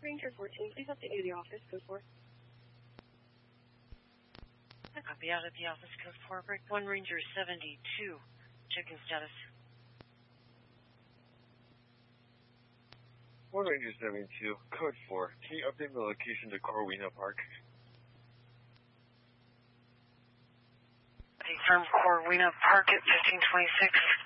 Ranger 14, please update me to the office, code 4. I'll be out at the office, code 4. Break 1, Ranger 72. Checking status. 1 Ranger 72, code 4. Can you update the location to Corwina Park? Confirm Corwina Park at 1526.